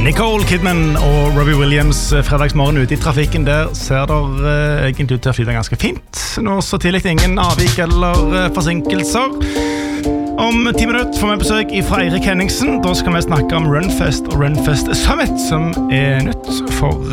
Nicole Kidman og Robbie Williams fredagsmorgen ute i trafikken. Der ser det egentlig ut til å flyte ganske fint. Nå så tidlig ingen avvik eller forsinkelser. Om 10 minutter får vi besøk fra Eirik Henningsen. Da skal vi snakke om Runfest og Runfest Summit, som nytt for